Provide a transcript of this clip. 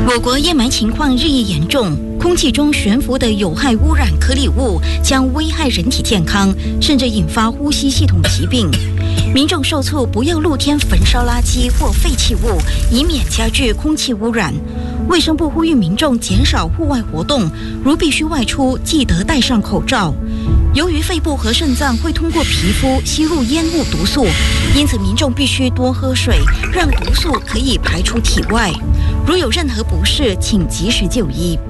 我国烟霾情况日益严重，空气中悬浮的有害污染颗粒物将危害人体健康，甚至引发呼吸系统疾病。民众受促不要露天焚烧垃圾或废弃物，以免加剧空气污染。卫生部呼吁民众减少户外活动，如必须外出，记得戴上口罩。由于肺部和肾脏会通过皮肤吸入烟雾毒素，因此民众必须多喝水，让毒素可以排出体外。如有任何不适，请及时就医。